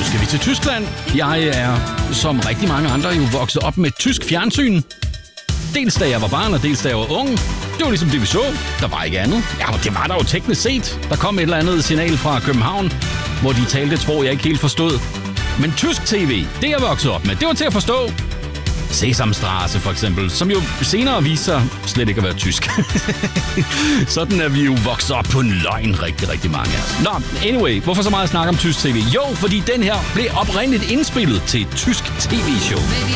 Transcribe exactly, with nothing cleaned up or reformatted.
skal vi til Tyskland. Jeg er, som rigtig mange andre, jo vokset op med tysk fjernsyn. Dels da jeg var barn, og dels da jeg var ung. Det var ligesom det, vi så. Der var ikke andet. Ja, det var der jo teknisk set. Der kom et eller andet signal fra København, hvor de talte et sprog, jeg ikke helt forstod. Men tysk tv, det jeg voksede op med, det var til at forstå. Sesamstraße for eksempel, som jo senere viste sig slet ikke at være tysk. Sådan er vi jo vokset op på en løgn, rigtig, rigtig mange af os. Nå, anyway, hvorfor så meget at snakke om tysk tv? Jo, fordi den her blev oprindeligt indspillet til et tysk tv-show.